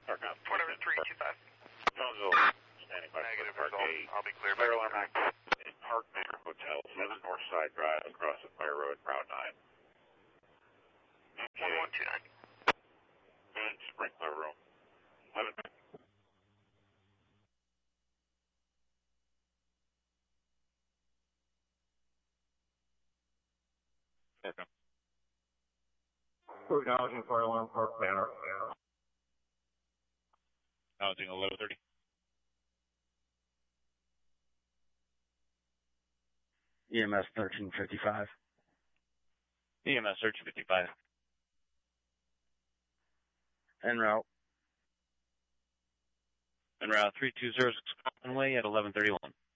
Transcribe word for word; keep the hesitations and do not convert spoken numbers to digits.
Whatever, three two five. Jonesville, standing by. Negative result. I'll be clear. Fire alarm active in Park Manor Hotel, seven Northside Drive, across the Fire Road, Route nine. one one two nine. And sprinkler room. eleven. Okay. Acknowledging fire alarm, Park Manor. Acknowledging eleven thirty. E M S thirteen fifty-five. E M S thirteen fifty-five. En route. En route three two zero six Conway at eleven thirty-one.